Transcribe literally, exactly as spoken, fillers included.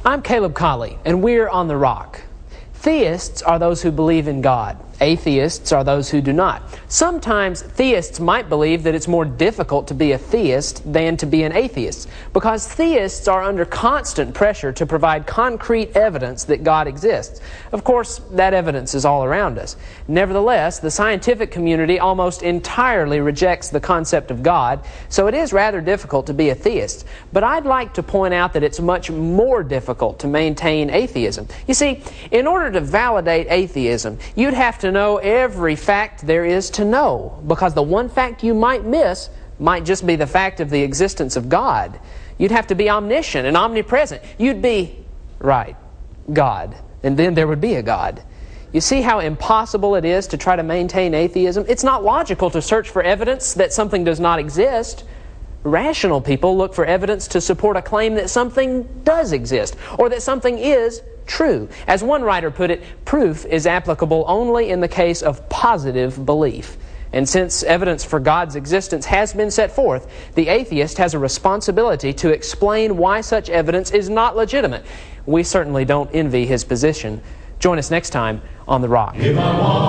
I'm Caleb Colley, and we're on The Rock. Theists are those who believe in God. Atheists are those who do not. Sometimes theists might believe that it's more difficult to be a theist than to be an atheist, because theists are under constant pressure to provide concrete evidence that God exists. Of course, that evidence is all around us. Nevertheless, the scientific community almost entirely rejects the concept of God, so it is rather difficult to be a theist. But I'd like to point out that it's much more difficult to maintain atheism. You see, in order to validate atheism, you'd have to know every fact there is to know, because the one fact you might miss might just be the fact of the existence of God. You'd have to be omniscient and omnipresent. You'd be, right, God, and then there would be a God. You see how impossible it is to try to maintain atheism? It's not logical to search for evidence that something does not exist. Rational people look for evidence to support a claim that something does exist, or that something is true. As one writer put it, proof is applicable only in the case of positive belief. And since evidence for God's existence has been set forth, the atheist has a responsibility to explain why such evidence is not legitimate. We certainly don't envy his position. Join us next time on The Rock.